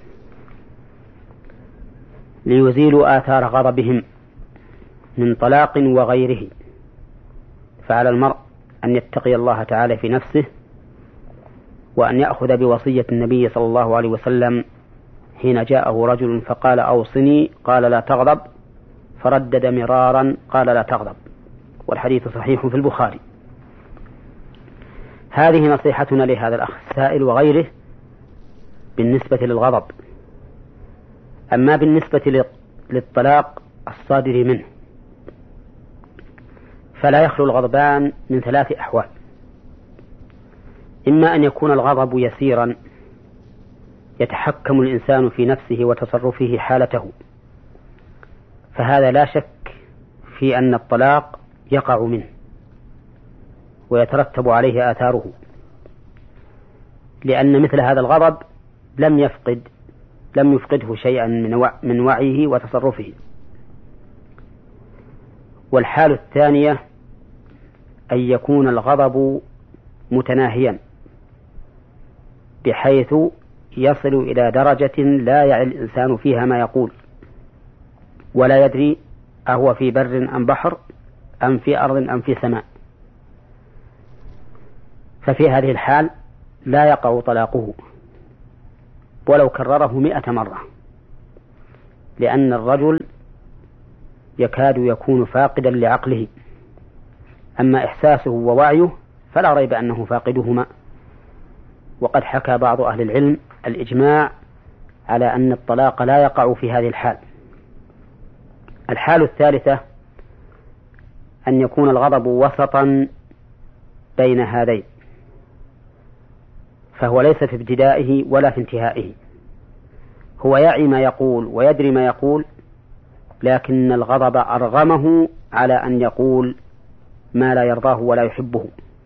ليزيلوا آثار غضبهم من طلاق وغيره. فعلى المرء أن يتقي الله تعالى في نفسه، وأن يأخذ بوصية النبي صلى الله عليه وسلم حين جاءه رجل فقال: أوصني، قال: لا تغضب، فردد مرارا قال: لا تغضب، والحديث صحيح في البخاري. هذه نصيحتنا لهذا الأخ السائل وغيره بالنسبة للغضب. أما بالنسبة للطلاق الصادر منه فلا يخلو الغضبان من ثلاث أحوال: إما أن يكون الغضب يسيرا يتحكم الإنسان في نفسه وتصرفه حالته، فهذا لا شك في أن الطلاق يقع منه ويترتب عليه آثاره، لأن مثل هذا الغضب لم يفقد لم يفقده شيئا من وعيه وتصرفه. والحالة الثانية أن يكون الغضب متناهيا بحيث يصل إلى درجة لا يعي الإنسان فيها ما يقول، ولا يدري أهو في بر أم بحر أم في أرض أم في سماء. ففي هذه الحال لا يقع طلاقه ولو كرره مئة مرة، لأن الرجل يكاد يكون فاقدا لعقله، أما إحساسه ووعيه فلا ريب أنه فاقدهما. وقد حكى بعض أهل العلم الإجماع على أن الطلاق لا يقع في هذه الحال. الحال الثالثة أن يكون الغضب وسطا بين هذين، فهو ليس في ابتدائه ولا في انتهائه، هو يعي ما يقول ويدري ما يقول، لكن الغضب أرغمه على أن يقول ما لا يرضاه ولا يحبه،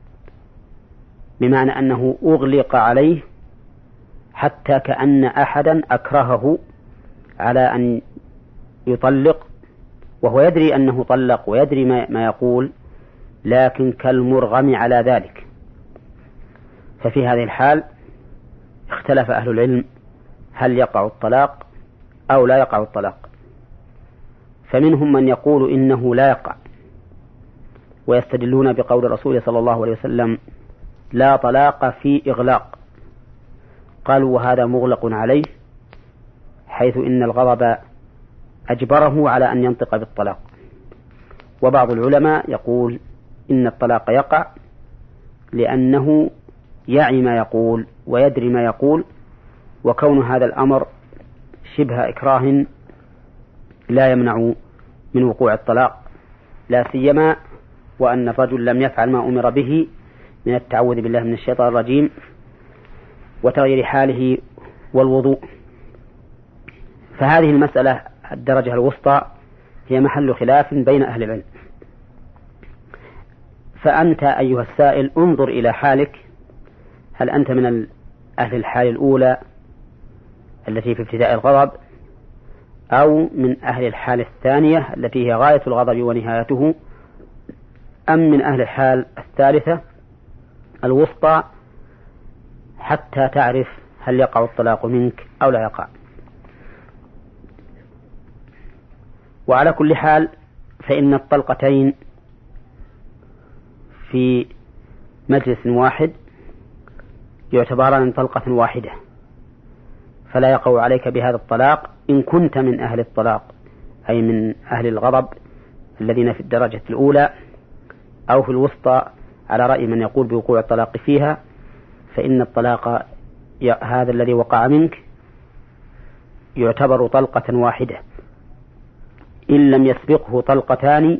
بمعنى أنه أغلق عليه حتى كأن أحدا أكرهه على أن يطلق، وهو يدري أنه طلق ويدري ما يقول، لكن كالمرغم على ذلك. ففي هذه الحال اختلف أهل العلم هل يقع الطلاق أو لا يقع الطلاق. فمنهم من يقول إنه لا يقع، ويستدلون بقول الرسول صلى الله عليه وسلم لا طلاق في إغلاق، قالوا وهذا مغلق عليه، حيث إن الغضب أجبره على أن ينطق بالطلاق. وبعض العلماء يقول إن الطلاق يقع لأنه يعي ما يقول ويدري ما يقول، وكون هذا الأمر شبه إكراه لا يمنع من وقوع الطلاق، لا سيما وأن الرجل لم يفعل ما أمر به من التعوذ بالله من الشيطان الرجيم وتغيير حاله والوضوء. فهذه المسألة الدرجة الوسطى هي محل خلاف بين أهل العلم. فأنت أيها السائل انظر إلى حالك، هل أنت من أهل الحال الأولى التي في ابتداء الغضب، أو من أهل الحال الثانية التي هي غاية الغضب ونهايته، أم من أهل الحال الثالثة الوسطى حتى تعرف هل يقع الطلاق منك أو لا يقع. وعلى كل حال فإن الطلقتين في مجلس واحد يعتبران طلقة واحدة، فلا يقع عليك بهذا الطلاق إن كنت من أهل الطلاق، أي من أهل الغضب الذين في الدرجة الأولى أو في الوسطى، على رأي من يقول بوقوع الطلاق فيها، فإن الطلاق هذا الذي وقع منك يعتبر طلقة واحدة إن لم يسبقه طلقتان،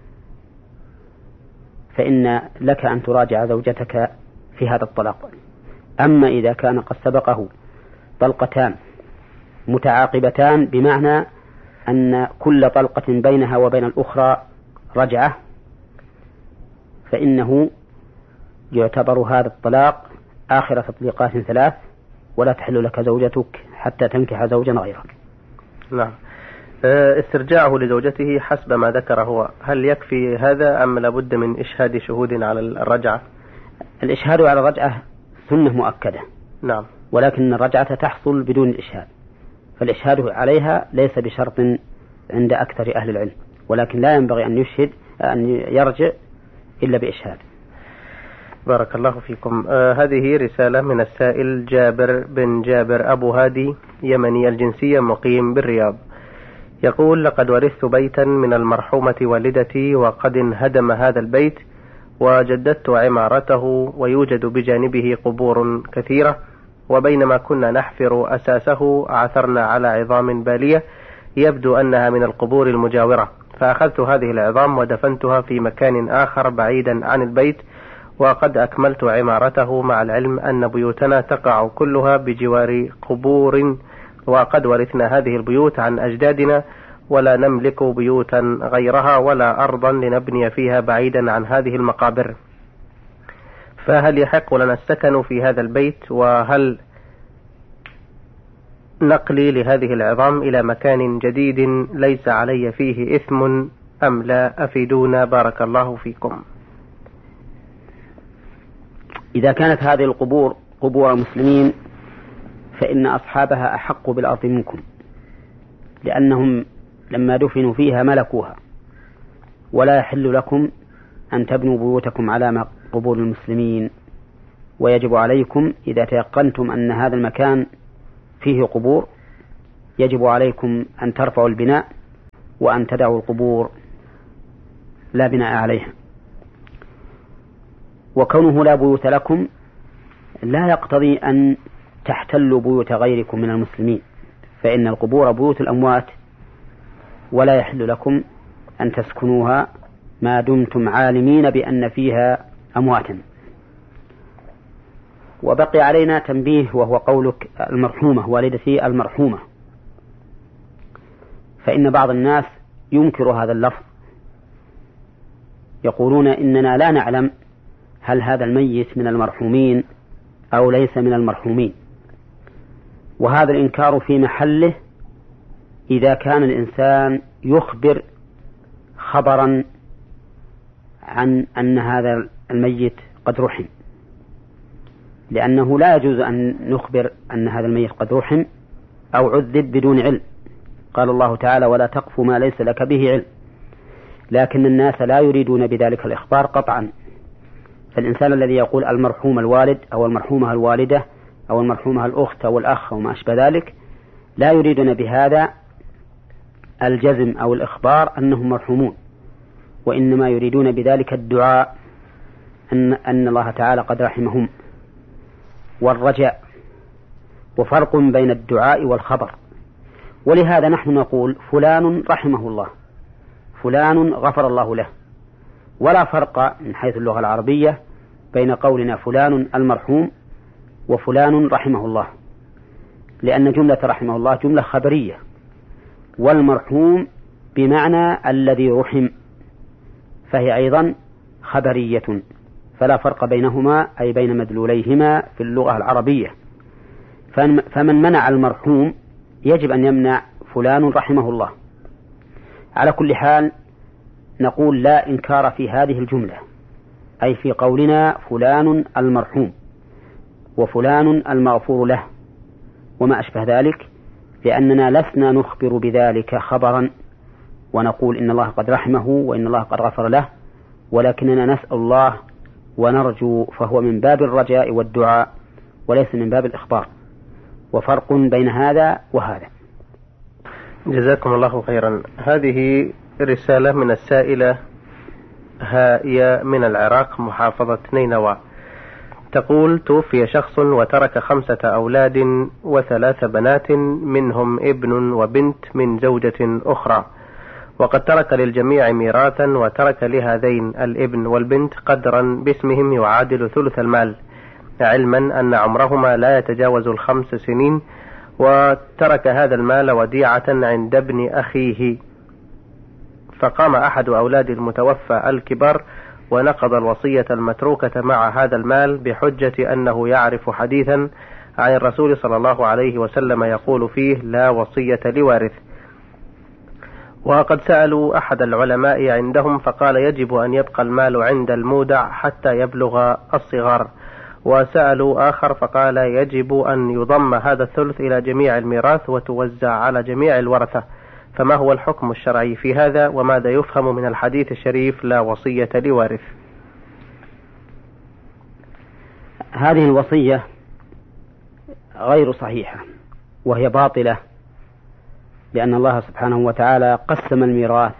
فإن لك أن تراجع زوجتك في هذا الطلاق. أما إذا كان قد سبقه طلقتان متعاقبتان، بمعنى أن كل طلقة بينها وبين الأخرى رجعة، فإنه يعتبر هذا الطلاق آخر تطليقات ثلاث، ولا تحل لك زوجتك حتى تنكح زوجا غيرك. نعم. استرجاعه لزوجته حسب ما ذكر هو، هل يكفي هذا أم لابد من إشهاد شهود على الرجعة؟ الإشهاد على الرجعة سنة مؤكدة. نعم. ولكن الرجعة تحصل بدون الإشهاد، فالإشهاد عليها ليس بشرط عند أكثر أهل العلم، ولكن لا ينبغي أن يشهد أن يرجع إلا بإشهاد. بارك الله فيكم. آه هذه رسالة من السائل جابر بن جابر أبو هادي، يمني الجنسية، مقيم بالرياض. يقول: لقد ورثت بيتا من المرحومة والدتي، وقد انهدم هذا البيت وجددت عمارته، ويوجد بجانبه قبور كثيرة، وبينما كنا نحفر أساسه عثرنا على عظام بالية يبدو أنها من القبور المجاورة، فأخذت هذه العظام ودفنتها في مكان آخر بعيدا عن البيت، وقد أكملت عمارته، مع العلم أن بيوتنا تقع كلها بجوار قبور، وقد ورثنا هذه البيوت عن أجدادنا، ولا نملك بيوتا غيرها ولا أرضا لنبني فيها بعيدا عن هذه المقابر، فهل يحق لنا السكن في هذا البيت؟ وهل نقلي لهذه العظام إلى مكان جديد ليس علي فيه إثم أم لا؟ أفيدونا بارك الله فيكم. إذا كانت هذه القبور قبور مسلمين فإن أصحابها أحق بالأرض منكم، لأنهم لما دفنوا فيها ملكوها، ولا يحل لكم أن تبنوا بيوتكم على قبور المسلمين ويجب عليكم إذا تيقنتم أن هذا المكان فيه قبور يجب عليكم أن ترفعوا البناء وأن تدعوا القبور لا بناء عليها. وكونه لا بيوت لكم لا يقتضي أن تحتلوا بيوت غيركم من المسلمين، فإن القبور بيوت الأموات ولا يحل لكم أن تسكنوها ما دمتم عالمين بأن فيها أمواتا. وبقي علينا تنبيه وهو قولك المرحومة والدتي المرحومة، فإن بعض الناس ينكر هذا اللفظ، يقولون إننا لا نعلم هل هذا الميت من المرحومين أو ليس من المرحومين، وهذا الإنكار في محله إذا كان الإنسان يخبر خبرا عن أن هذا الميت قد رحم، لأنه لا يجوز أن نخبر أن هذا الميت قد رحم أو عذب بدون علم. قال الله تعالى: ولا تقف ما ليس لك به علم. لكن الناس لا يريدون بذلك الإخبار قطعا، فالإنسان الذي يقول المرحوم الوالد أو المرحومة الوالدة أو المرحومة الأخت أو الأخ وما أشبه ذلك لا يريدون بهذا الجزم أو الإخبار أنهم مرحومون، وإنما يريدون بذلك الدعاء أن, أن الله تعالى قد رحمهم والرجاء، وفرق بين الدعاء والخبر. ولهذا نحن نقول فلان رحمه الله، فلان غفر الله له، ولا فرق من حيث اللغة العربية بين قولنا فلان المرحوم وفلان رحمه الله، لأن جملة رحمه الله جملة خبرية، والمرحوم بمعنى الذي رحم فهي أيضا خبرية، فلا فرق بينهما أي بين مدلوليهما في اللغة العربية. فمن منع المرحوم يجب أن يمنع فلان رحمه الله. على كل حال نقول لا إنكار في هذه الجملة، أي في قولنا فلان المرحوم وفلان المغفور له وما أشبه ذلك، لأننا لسنا نخبر بذلك خبرا ونقول إن الله قد رحمه وإن الله قد غفر له، ولكننا نسأل الله ونرجو، فهو من باب الرجاء والدعاء وليس من باب الإخبار، وفرق بين هذا وهذا. جزاكم الله خيرا. هذه رسالة من السائلة هائية من العراق محافظة نينوى، تقول: توفي شخص وترك خمسة أولاد وثلاث بنات منهم ابن وبنت من زوجة أخرى، وقد ترك للجميع ميراثا، وترك لهذين الابن والبنت قدرا باسمهم يعادل ثلث المال، علما أن عمرهما لا يتجاوز الخمس سنين، وترك هذا المال وديعة عند ابن أخيه. فقام أحد أولاد المتوفى الكبار ونقض الوصية المتروكة مع هذا المال بحجة أنه يعرف حديثا عن الرسول صلى الله عليه وسلم يقول فيه: لا وصية لوارث. وقد سألوا أحد العلماء عندهم فقال: يجب أن يبقى المال عند المودع حتى يبلغ الصغار. وسألوا آخر فقال: يجب أن يضم هذا الثلث إلى جميع الميراث وتوزع على جميع الورثة. فما هو الحكم الشرعي في هذا، وماذا يفهم من الحديث الشريف لا وصية لوارث؟ هذه الوصية غير صحيحة وهي باطلة، لأن الله سبحانه وتعالى قسم الميراث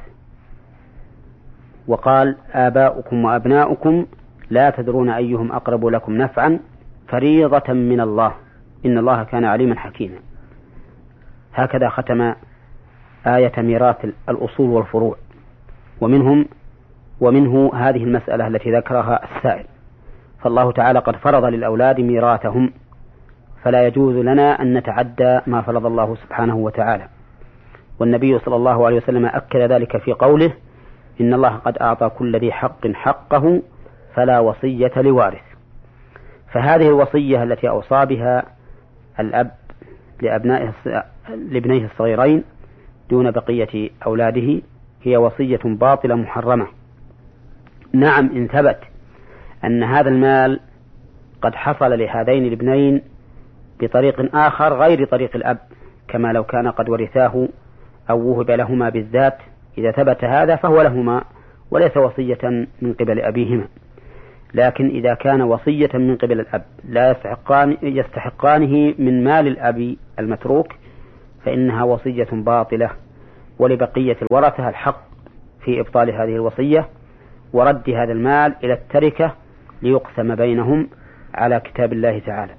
وقال: آباؤكم وأبناؤكم لا تدرون أيهم أقرب لكم نفعا فريضة من الله إن الله كان عليما حكيما. هكذا ختم آية ميراث الأصول والفروع، ومنهم ومنه هذه المسألة التي ذكرها السائل. فالله تعالى قد فرض للأولاد ميراثهم، فلا يجوز لنا أن نتعدى ما فرض الله سبحانه وتعالى. والنبي صلى الله عليه وسلم أكد ذلك في قوله: إن الله قد أعطى كل ذي حق حقه فلا وصية لوارث. فهذه الوصية التي أوصى بها الأب لأبنائه لابنيه الصغيرين دون بقية أولاده هي وصية باطلة محرمة. نعم، إن ثبت أن هذا المال قد حصل لهذين الابنين بطريق آخر غير طريق الأب، كما لو كان قد ورثاه أو وهب لهما بالذات، إذا ثبت هذا فهو لهما وليس وصية من قبل أبيهما. لكن إذا كان وصية من قبل الأب لا يستحقان يستحقانه من مال الأب المتروك فإنها وصية باطلة، ولبقية الورثة الحق في إبطال هذه الوصية ورد هذا المال إلى التركة ليقسم بينهم على كتاب الله تعالى.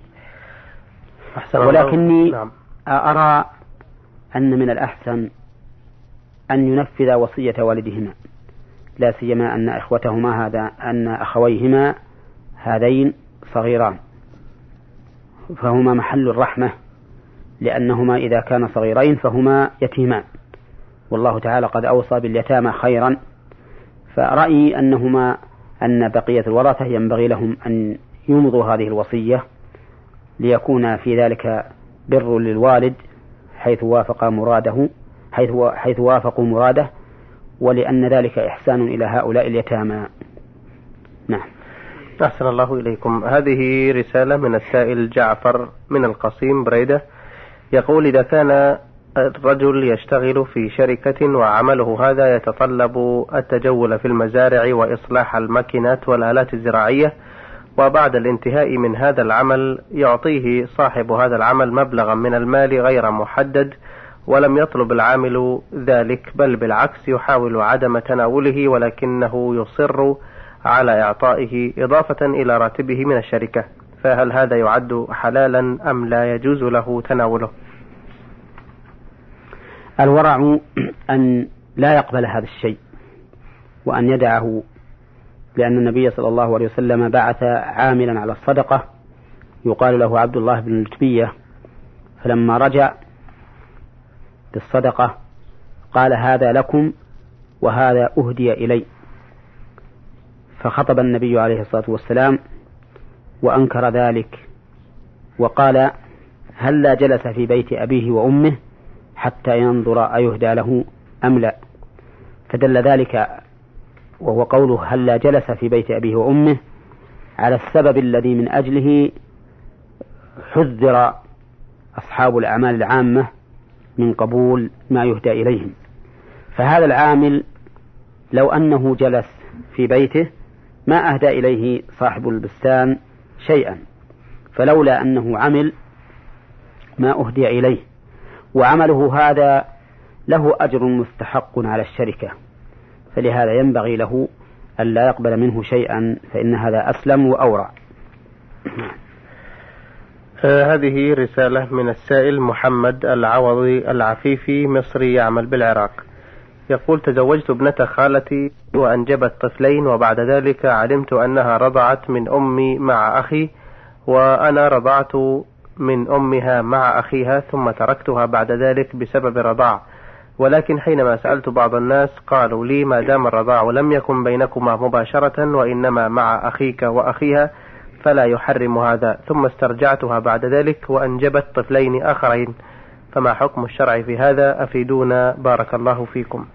ولكني نعم. أرى أن من الأحسن أن ينفذ وصية والدهما، لا سيما أن إخوتهما هذا أن أخويهما هذين صغيران، فهما محل الرحمة، لأنهما إذا كان صغيرين فهما يتيمان، والله تعالى قد أوصى باليتامى خيرا. فرأيي أنهما أن بقية الورثة ينبغي لهم أن يمضوا هذه الوصية ليكون في ذلك بر للوالد حيث وافق مراده حيث حيث وافقوا مراده، ولأن ذلك إحسان إلى هؤلاء اليتامى. نعم. أحسن الله إليكم. هذه رسالة من السائل جعفر من القصيم بريدة، يقول: إذا كان الرجل يشتغل في شركة وعمله هذا يتطلب التجول في المزارع وإصلاح الماكينات والآلات الزراعية، وبعد الانتهاء من هذا العمل يعطيه صاحب هذا العمل مبلغا من المال غير محدد، ولم يطلب العامل ذلك، بل بالعكس يحاول عدم تناوله، ولكنه يصر على إعطائه إضافة إلى راتبه من الشركة، فهل هذا يعد حلالا أم لا يجوز له تناوله؟ الورع أن لا يقبل هذا الشيء وأن يدعه، لأن النبي صلى الله عليه وسلم بعث عاملا على الصدقة يقال له عبد الله بن الجبية، فلما رجع بالصدقة قال: هذا لكم وهذا أهدي إلي. فخطب النبي عليه الصلاة والسلام وأنكر ذلك وقال: هل لا جلس في بيت أبيه وأمه حتى ينظر أيهدى له أم لا؟ فدل ذلك، وهو قوله هل لا جلس في بيت أبيه وأمه، على السبب الذي من أجله حذر أصحاب الأعمال العامة من قبول ما يهدى إليهم. فهذا العامل لو أنه جلس في بيته ما أهدى إليه صاحب البستان شيئا، فلولا أنه عمل ما أهدي إليه، وعمله هذا له أجر مستحق على الشركة، فلهذا ينبغي له أن لا يقبل منه شيئا، فإن هذا أسلم وأورع. هذه رسالة من السائل محمد العوضي العفيفي مصري يعمل بالعراق، يقول: تزوجت ابنة خالتي وأنجبت طفلين، وبعد ذلك علمت أنها رضعت من أمي مع أخي، وأنا رضعت من أمها مع أخيها، ثم تركتها بعد ذلك بسبب الرضاع، ولكن حينما سألت بعض الناس قالوا لي: ما دام الرضاع لم يكن بينكما مباشرة وإنما مع أخيك وأخيها فلا يحرم هذا، ثم استرجعتها بعد ذلك وأنجبت طفلين آخرين، فما حكم الشرع في هذا؟ أفيدونا بارك الله فيكم.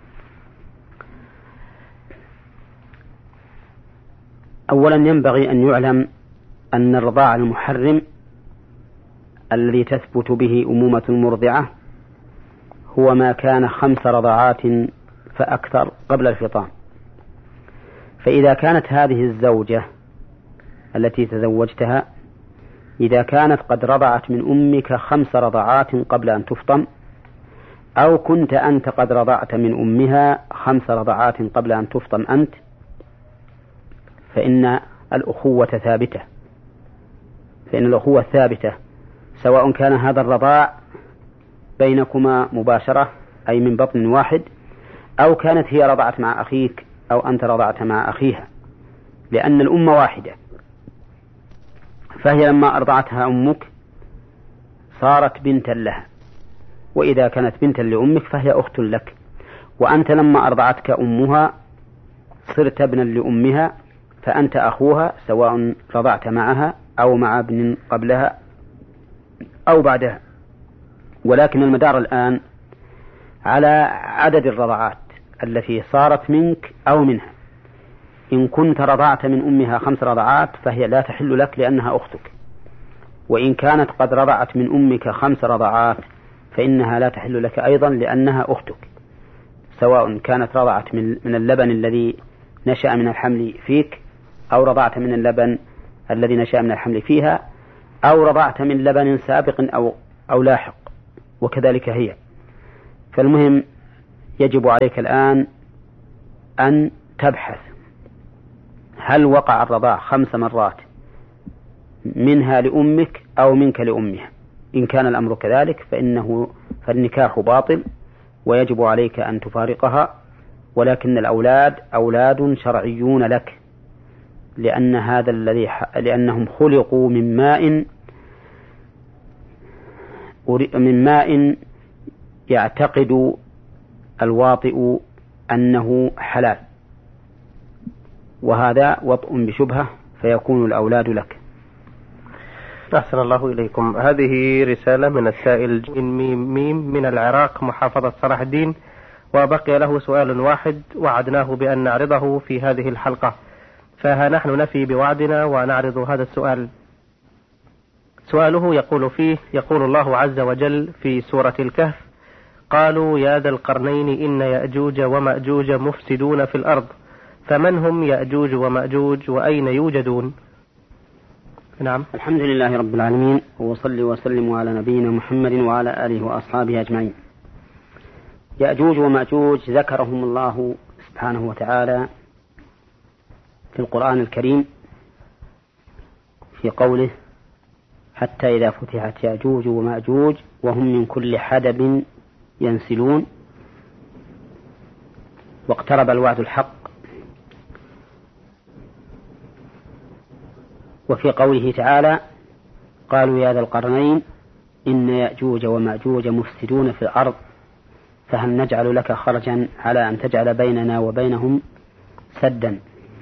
أولا ينبغي أن يعلم أن الرضاع المحرم الذي تثبت به أمومة المرضعة هو ما كان خمس رضعات فأكثر قبل الفطام. فإذا كانت هذه الزوجة التي تزوجتها إذا كانت قد رضعت من أمك خمس رضعات قبل أن تفطم، أو كنت أنت قد رضعت من أمها خمس رضعات قبل أن تفطم أنت، فإن الأخوة ثابتة فإن الأخوة ثابتة سواء كان هذا الرضاع بينكما مباشرة أي من بطن واحد، أو كانت هي رضعت مع أخيك أو أنت رضعت مع أخيها، لأن الأمة واحدة. فهي لما أرضعتها أمك صارت بنتا لها، وإذا كانت بنتا لأمك فهي أخت لك، وأنت لما أرضعتك أمها صرت ابنا لأمها، فأنت أخوها سواء رضعت معها أو مع ابن قبلها أو بعدها. ولكن المدار الآن على عدد الرضعات التي صارت منك أو منها. إن كنت رضعت من أمها خمس رضعات فهي لا تحل لك لأنها أختك، وإن كانت قد رضعت من أمك خمس رضعات فإنها لا تحل لك أيضا لأنها أختك، سواء كانت رضعت من اللبن الذي نشأ من الحمل فيك أو رضعت من اللبن الذي نشأ من الحمل فيها، أو رضعت من لبن سابق أو, أو لاحق، وكذلك هي. فالمهم يجب عليك الآن أن تبحث هل وقع الرضاع خمس مرات منها لأمك أو منك لأمها. إن كان الأمر كذلك فإنه فالنكاح باطل ويجب عليك أن تفارقها، ولكن الأولاد أولاد شرعيون لك، لأن هذا الذي لأنهم خلقوا من ماء من ماء يعتقد الواطئ أنه حلال، وهذا وطء بشبهة فيكون الأولاد لك. أحسن الله إليكم. هذه رسالة من السائل ميم ميم من العراق محافظة صلاح الدين، وبقي له سؤال واحد وعدناه بأن نعرضه في هذه الحلقة، فها نحن نفي بوعدنا ونعرض هذا السؤال. سؤاله يقول فيه: يقول الله عز وجل في سورة الكهف: قالوا يا ذا القرنين إن يأجوج ومأجوج مفسدون في الأرض فمن هم يأجوج ومأجوج وأين يوجدون؟ نعم. الحمد لله رب العالمين، وصلي وسلم على نبينا محمد وعلى آله وأصحابه أجمعين. يأجوج ومأجوج ذكرهم الله سبحانه وتعالى في القرآن الكريم في قوله: حتى إذا فتحت يأجوج ومأجوج وهم من كل حدب ينسلون واقترب الوعد الحق. وفي قوله تعالى: قالوا يا ذا القرنين إن يأجوج ومأجوج مفسدون في الأرض فهل نجعل لك خرجا على أن تجعل بيننا وبينهم سدا.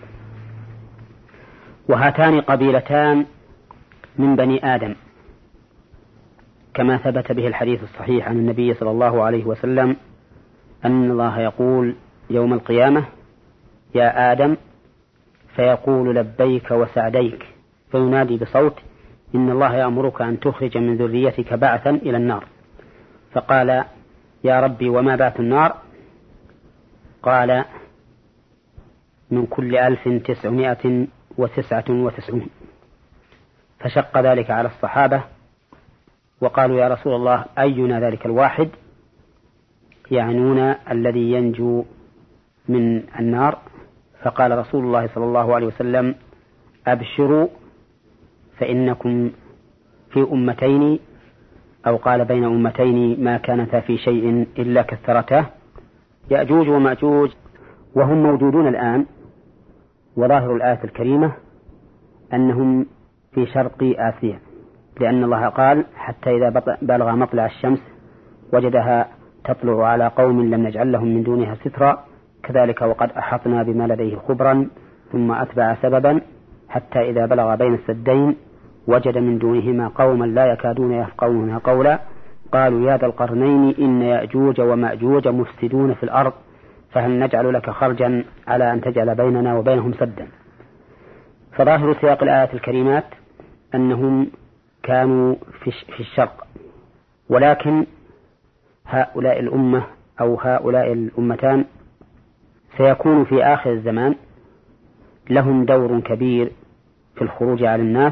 وهاتان قبيلتان من بني آدم، كما ثبت به الحديث الصحيح عن النبي صلى الله عليه وسلم أن الله يقول يوم القيامة: يا آدم، فيقول لبيك وسعديك، فينادي بصوت: إن الله يأمرك أن تخرج من ذريتك بعثا إلى النار. فقال: يا ربي وما بعث النار؟ قال: من كل ألف تسعمائة وتسعة وتسعون. فشق ذلك على الصحابة وقالوا: يا رسول الله أينا ذلك الواحد؟ يعنون الذي ينجو من النار. فقال رسول الله صلى الله عليه وسلم: أبشروا فإنكم في أمتين، أو قال بين أمتين ما كانتا في شيء إلا كثرته. يأجوج ومأجوج وهم موجودون الآن، وظاهر الآية الكريمة أنهم في شرق آسيا، لأن الله قال: حتى إذا بلغ مطلع الشمس وجدها تطلع على قوم لم نجعل لهم من دونها سترا، كذلك وقد أحطنا بما لديه خبرا، ثم أتبع سببا حتى إذا بلغ بين السدين وجد من دونهما قوما لا يكادون يفقهون قولا قالوا يا ذا القرنين إن يأجوج ومأجوج مفسدون في الأرض فهل نجعل لك خرجا على أن تجعل بيننا وبينهم سدا. فظاهر سياق الآيات الكريمات أنهم كانوا في الشرق، ولكن هؤلاء الأمة أو هؤلاء الأمتان سيكون في آخر الزمان لهم دور كبير في الخروج على الناس،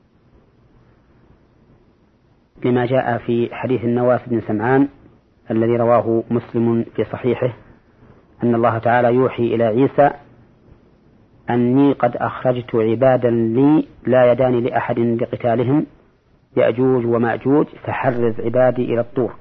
لما جاء في حديث النواس بن سمعان الذي رواه مسلم في صحيحه أن الله تعالى يوحي إلى عيسى أني قد أخرجت عبادا لي لا يدان لأحد لقتالهم يأجوج ومأجوج فحرز عبادي إلى الطور.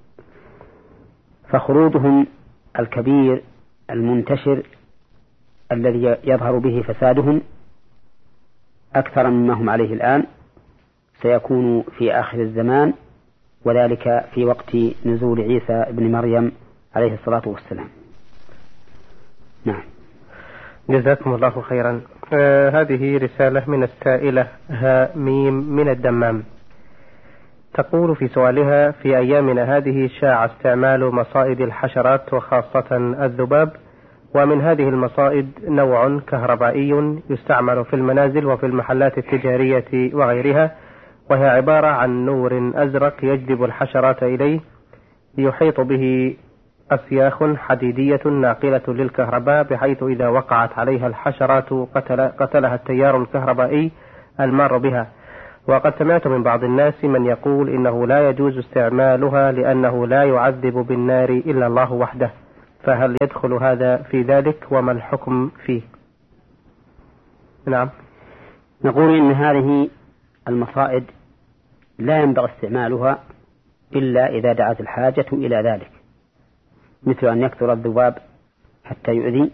فخروجهم الكبير المنتشر الذي يظهر به فسادهم أكثر مما هم عليه الآن سيكون في آخر الزمان، وذلك في وقت نزول عيسى ابن مريم عليه الصلاة والسلام. نعم. جزاكم الله خيرا. آه هذه رسالة من السائلة ها ميم من الدمام، تقول في سؤالها: في أيامنا هذه شاع استعمال مصائد الحشرات وخاصة الذباب، ومن هذه المصائد نوع كهربائي يستعمل في المنازل وفي المحلات التجارية وغيرها، وهي عبارة عن نور أزرق يجذب الحشرات إليه ليحيط به أسياخ حديدية ناقلة للكهرباء، بحيث إذا وقعت عليها الحشرات قتل قتلها التيار الكهربائي المار بها. وقد سمعت من بعض الناس من يقول إنه لا يجوز استعمالها لأنه لا يعذب بالنار إلا الله وحده، فهل يدخل هذا في ذلك وما الحكم فيه؟ نعم. نقول إن هذه المصائد لا ينبغي استعمالها إلا إذا دعت الحاجة إلى ذلك، مثل أن يكثر الذباب حتى يؤذي